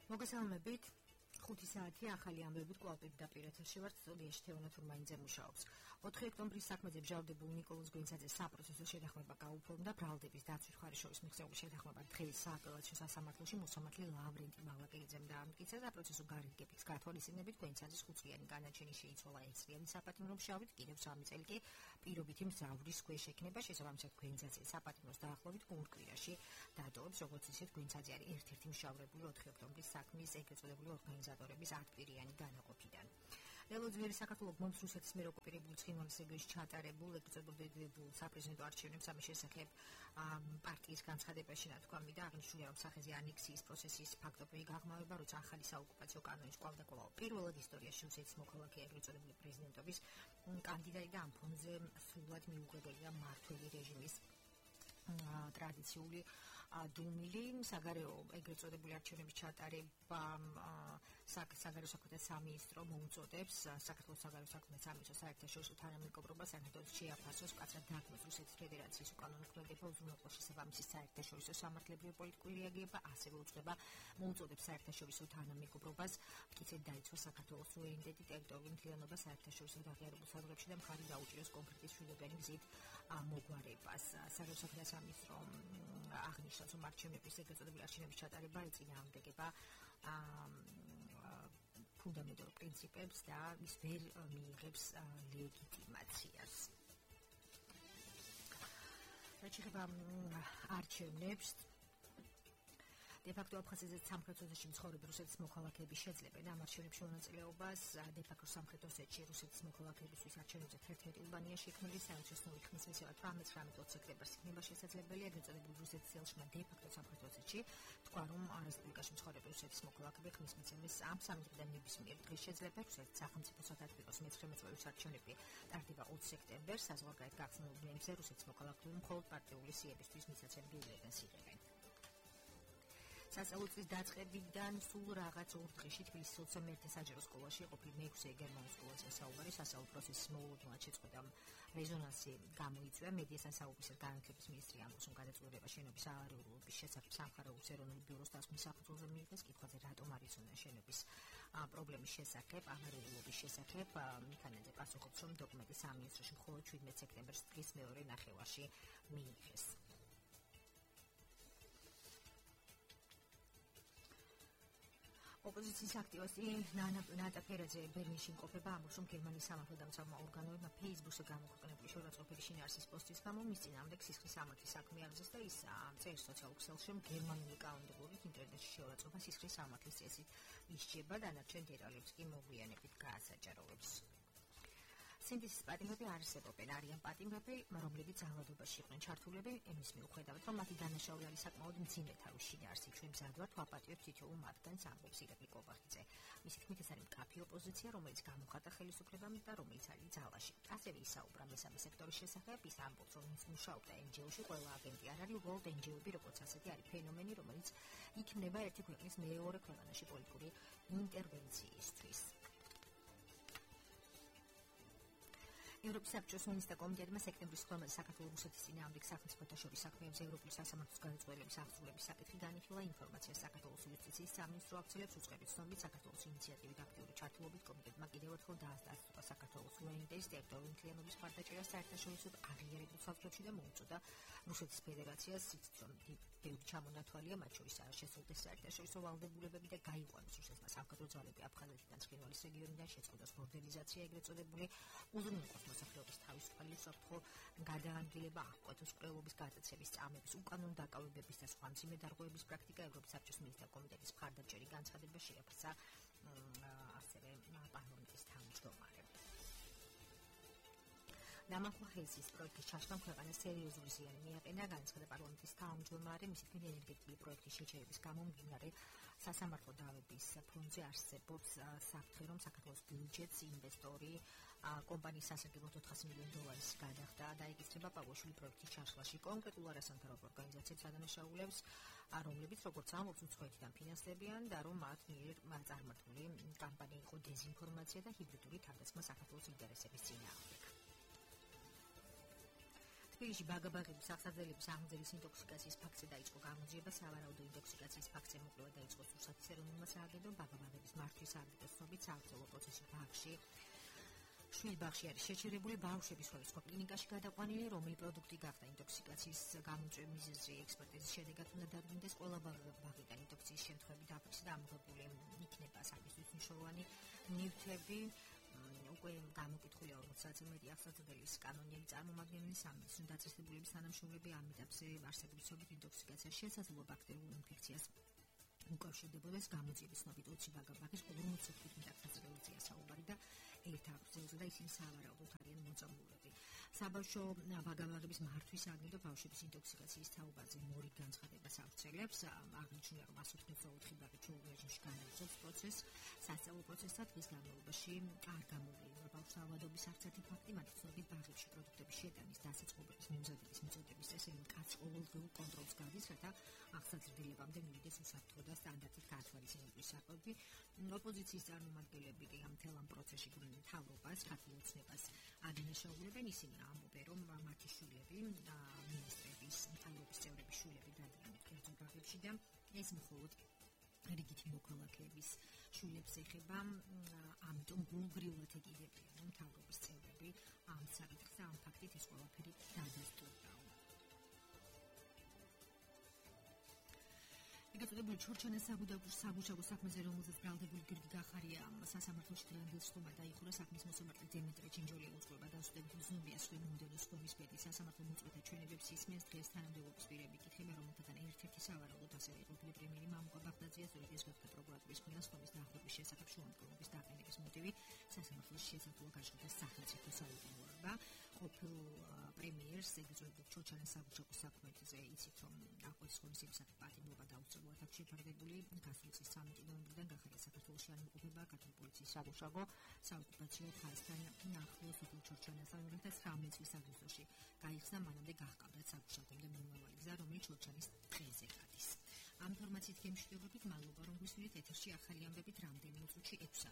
მოგესალმებით. 5 საათი ახალი ამბებით კვლავ პირდაპირ ეთერში ვართ, სტუდიაში თეონა თურმაინძე მუშაობს. 4 ოქტომბრის საქმეზე მჟავდებულ ნიკოლოზ გვენცაძეს საპროცესო შეთანხმება გაუფორმდა. ბრალდების დაცვის მხარის შორის მიღწეული შეთანხმება დღეს სააპელაციო სასამართლოში მოსამართლე ლავრენტი მალაკელიძემ დაამტკიცა. საპროცესო გარიგების გათვალისწინებით გვენცაძის 5 წლიანი განაჩენი შეიცვალა 1 წლიანი საპატიმრო მჟავით, კიდევ 3 წელი კი პირობითი მძავრის ქვეშ ექნება. შესაბამისად გვენცაძე საპატიმროს დაახლოებით გუნდკვირაში დატოვებს, როგორც ისეთ გვენცაძე არის ერთ-ერთი მშავრებული 4 ოქტომბრის საქმის ეგრეთ წოდებული ორგანიზატორების 10 პირიანი განაყოფიდან. ელოძვერი საქართველოს მომს რუსეთის მიერ ოკუპირებულ ცხინვალის რეგიონში ჩატარებულ ეგრეთ წოდებულ საპრეზიდენტო არჩევნებს ამის შესახებ პარტიის განცხადებაში ნათქვამი და აღნიშნულია, რომ სახეზე ანექსიის პროცესის ფაქტობრივი გაღრმავება, როცა ახალი საოკუპაციო კანონის კვალდაკვალ პირველად ისტორიაში რუსეთის მოქალაქე ეგრეთ წოდებული პრეზიდენტობის კანდიდატი და ამ ფონზე სრულად მიუღებელია მმართველი რეჟიმის ტრადიციული დუმილი საგარეო ეგრეთ წოდებული არჩევნების ჩატარება საგარეო საქმეთა სამინისტრო მოუწოდებს საქართველოს საგარეო საქმეთა სამინისტროს საერთაშორისო თანამეგობრობას ანატოლი შეაფასოს კაცრად დაქმნას რუსეთის ფედერაციის უკანონო ქმედება უზრუნველყოფა შესაბამისი საერთაშორისო სამართლებრივი პოლიტიკური რეაგირება ასევე უწყება მოუწოდებს საერთაშორისო თანამეგობრობას მტკიცედ დაიცვა საქართველოს სუვერენიტეტი ტერიტორიული მთლიანობა საერთაშორისო დაღიარებულ საზღვრებში და მხარი დაუჭიროს კონკრეტი მშვიდობიანი გზით მოგვარებას საგარეო საქმეთა სამინისტრო აღნიშნავს, რომ არჩევნების ეგრეთ წოდებული არჩევნების ჩატარება ეწინააღმდეგება ფუნდამენტურ პრინციპებს და ის ვერ მიიღებს ლეგიტიმაციას. რაც შეეხება არჩევნებს, დე-ფაქტო აფხაზეთზე სამხრეთ ოსეთში მცხოვრები რუსეთის მოქალაქეების შეძლებენ ამ არჩევნებში მონაწილეობას. დე-ფაქტო სამხრეთ ოსეთში რუსეთის მოქალაქეებისთვის არჩევნებზე ერთ-ერთი უბანია შექმნილი საერთაშორისო ხმის მისევა 18-20 სექტემბერს იქნება შესაძლებელი ეგრეთ წოდებული რუსეთის ელჩმა დე-ფაქტო სამხრეთ ოსეთში თქვა, რომ რესპუბლიკაში მცხოვრები რუსეთის მოქალაქეები ხმის მიცემის ამ სამიზნიდან ნებისმიერ დღეს შეძლებენ. რუსეთის სახელმწიფო სათათბიროს მე-19 წლების არჩევნები ტარდება 20 სექტემბერს. საზღვარგარეთ გახსნილ ბლემზე რუსეთის მოქალაქეები მხოლოდ პარტიული სიებისთვის მისაცემლიერებას იღებენ. სასწავლო წლის დაწყებიდან სულ რაღაც 2 დღეში თბილისის 21 საჯარო სკოლაში ყოფილი მე-6 გერმანულ სკოლაზე საუბარი სასწავლო პროცესის მოულოდნელად შეწყვეტამ რეზონანსი გამოიწვია. მედიასთან საუბრისას განათლების მინისტრი ამბობს, რომ გადაწყვეტილება შენობის ავარიულობის შესახებ სამხარეულოს ეროვნულ ბიუროს დასკვნის საფუძველზე მიიღეს. კითხვაზე რატომ არ იცოდნენ შენობის პრობლემის შესახებ, ავარიულობის შესახებ, მიქანაძე პასუხობს, რომ დოკუმენტი სამინისტროში მხოლოდ 17 სექტემბერს დღის მეორე ნახევარში მიიღეს. ოპოზიციის აქტივისტი ნატა ფერაძე ბერლინში იმყოფება, ამბობს, რომ გერმანიის სამართალდამცავმა ორგანოებმა ფეისბუქზე გამოქვეყნებული შორაცხყოფილი შინაარსის პოსტის გამო მის წინააღმდეგ სისხლის სამართლის საქმე აღძეს და ის წერს სოციალურ ქსელში, რომ გერმანული კანონმდებლობით ინტერნეტში შორაცხყოფა სისხლის სამართლის წესით ისჯება, დანარჩენ დეტალებს კი მოგვიანებით გაასაჭაროვებს. სინდისის პატიმრები არსებობენ, არიან პატიმრები, რომლებიც ძალადობაში იყვნენ ჩართულები, იმის მიუხედავად, რომ მათი დანაშაული არის საკმაოდ მძიმე თავის შინაარსით, ჩვენ მზად ვართ ვაპატიოთ თითოეულ მათგანს, ამბობს ირაკლი კობახიძე. მისი თქმით, ეს არის მკაფიო ოპოზიცია, რომელიც გამოხატა ხელისუფლებამ და რომელიც არის ძალაში. ასევე ისაუბრა მესამე სექტორის შესახებ, ის ამბობს, რომ ის მუშაობდა NGO-ში, ყველა აგენტი არ არის, უბრალოდ NGO-ები როგორც ასეთი არის ფენომენი, რომელიც იქმნება ერთი ქვეყნის მეორე ქვეყანაში პოლიტიკური ინტერვენციისთვის. ევროპის საბჭოს მინისტრთა კომიტეტმა სექტემბრის 18-ზე საქართველოს რუსეთის წინააღმდეგ სახელმწიფოთა შორის საქმეებზე ევროპული სასამართლოს გადაწყვეტილების აღსრულების საკითხი განიხილა. ინფორმაციას საქართველოს იუსტიციის სამინისტრო აღწევს უწყებით ცნობით საქართველოს ინიციატივით აქტიური ჩართულობით კომიტეტმა კიდევ ერთხელ დაასტატა საქართველოს სუვერენიტეტის ტერიტორიული მთლიანობის მხარდაჭერას საერთაშორისო აღიარებულ საზღვრებში და მოუწოდა რუსეთის ფედერაციას ბევრი ჩამონათვალია, მათ შორის შესრულდეს საერთაშორისო ვალდებულებები და გაიყვანოს რუსეთმა სამხედრო ძალები აფხაზეთიდან ცხინვალის რეგიონიდან, შეწყვეტოს ბორდელიზაცია ეგრეთ წოდებული, უზრუნველყოს მოსახლეობის თავისუფალი საფრთხო გადაადგილება, აღკვეთოს მკვლელობის გადაცემის წამების, უკანონო დაკავებების და სხვა მძიმე დარღვევების პრაქტიკა. ევროპის საბჭოს მინისტრთა კომიტეტის მხარდაჭერი განცხადება შეაფასა ასევე პარლამენტის თავმჯდომარემ. ნამანხლა ჰელსის პროექტის ჩაშლამ ქვეყანას სერიოზული ზიანი მიაყენა, განაცხადა პარლამენტის თავმჯდომარე. მისი თქმით, ენერგეტიკული პროექტის შეჩერების გამო მდინარე სასამართლო დავების ფონდზე არსებობს საფრთხე, რომ საქართველოს ბიუჯეტს ინვესტორი კომპანიის სასარგებლოდ $400 მილიონი გადახდა. დაეკისრება პავოშვილი პროექტის ჩაშლაში. კონკრეტულ არასამთავრობო ორგანიზაციებს ადანაშაულებს, რომლებიც როგორც ამბობს უცხოეთიდან ფინანსდებიან და რომ მათ მიერ წარმართული კამპანია იყო დეზინფორმაცია და ჰიბრიდული თავდასხმა საქართველოს ინტერესების წინააღმდეგ. თბილისში ბაგაბაღების აღსაძელების აღმძელის ინტოქსიკაციის ფაქტზე დაიწყო გამოძიება. სავარაუდო ინტოქსიკაციის ფაქტზე მოკვლევა დაიწყო სულ რუსეთის ეროვნულმა სააგენტომ ბაღ-ბაღების მართვის სააგენტოს ცნობით საავტომობილო პროცესში ბაღში შვილბაღში არის შეჩერებული ბავშვების სხვადასხვა კლინიკაში გადაყვანილი, რომელი პროდუქტი გახდა ინტოქსიკაციის გამოწვევის მიზეზი. ექსპერტიზის შედეგად უნდა დადგინდეს ყველა ბაღიდან ინტოქსიკის შემთხვევები დაფიქსირდა და ამოღებული იქნება საკითხის მნიშვნელოვანი ნივთები. უკვე გამოკითხულია 40-ზე მეტი აღსაწერის კანონიერი წარმომადგენელი სამედიცინო დაწესებულების თანამშრომლები ამ ეტაპზე არსებული ცოდით ინტოქსიკაციის შესაძლებლობა ბაქტერიულ ინფექციას უკავშირდებოდეს გამოძიების ცნობით 20 ბაღ-ბაღის 55 აღსაწერელზეა საუბარი და ერთ აღზევზე და ისინი სავარაუდოდ არიან მოწამულები. საბავშვო ბაღ-ბაღების მართვის სააგენტო ბავშვების ინტოქსიკაციის თაობაზე მორიგ განცხადებას ავრცელებს. აღნიშნულია, რომ 184 ბაღი ჩვეულ რეჟიმში განაგრძობს პროცესს. სასწავლო პროცესსა დღის განმავლობაში არ გამოვლინდა ბავშვთა ავადობის არც ერთი ფაქტი, მათ ცნობით ბაღებში პროდუქტების შეტანის დასაწყობების მომზადების მიწოდების წესები მკაცრ ყოველდღიურ კონტროლს გადის, რათა აღსაძლებლებამდე მივიდეს უსაფრთხო და სტანდარტით გაათვალისწინებლის საკვები. ოპოზიციის წარმომადგენლები კი ამ მთელ ამ პროცესში მთავრობას, ქართულ ოცნებას ადანაშაულებენ. ისინი ამბობენ, რომ მათი შვილები, მინისტრების, მთავრობის წევრების შვილები დადიან კერძო ბაღებში და ეს მხოლოდ რიგითი მოქალაქეების შვილებს ეხება, ამიტომ გულგრილად ეკიდებიან, რომ მთავრობის წევრები ამ საკითხზე, ამ ფაქტით ეს ყველაფერი დადასტურდა. იგივე ჩორჩანას საბუჯაგვო საქმეზე, რომელზეც ბრალდებული გირდი გახარია, სასამართლოში დღევანდელ სხდომა დაიხურა. საქმის მოსამართლე დემეტრე ჩინჯოლია უძღვება დასუსტებით უზნობია სხვები მომდევნო სხდომის ბედი. სასამართლო მოწვეთა ჩვენებებს ისმენს. დღეს თანამდებობის პირები იკითხება, რომელთაგან ერთ-ერთი სავარაუდოდ ასევე ყოფილი პრემიერი მამუკა ბაღდაძეა. სწორედ ეს გახდა პროკურატურის მხრიდან სხდომის დაახლოების შესახებ შუამდგომობის დაყენების მოტივი. სასამართლოში შესაძლოა გაჟღერდეს სახელმწიფო საუბრალობა. ყოფილ პრემიერს ეგრეთ ჩორჩანას საბუჯაგვო საქმეზე იცით, რომ აღკვეცის კომისიის პატიმრობა დაუწევია. შეფარდებული გასული წლის 13 ნოემბრიდან გახარია საქართველოში არ იმყოფება ქართული პოლიციის საგუშაგო საოკუპაციო ხაზთან ახლოს ყოფილ ჩორჩანასთან 2019 წლის აგვისტოში გაიხსნა, მანამდე გაჰყავდათ საგუშაგომდე მომავალი გზა, რომელიც ჩორჩანის დღეზე გადის. ამ ინფორმაციით გემშვიდობებით, მადლობა რომ გვისმენთ ეთერში ახალი ამბებით რამდენიმე წუთში 6